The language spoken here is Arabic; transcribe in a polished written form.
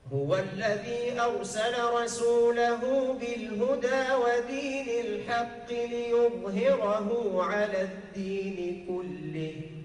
هو الذي أرسل رسوله بالهدى ودين الحق ليظهره على الدين كله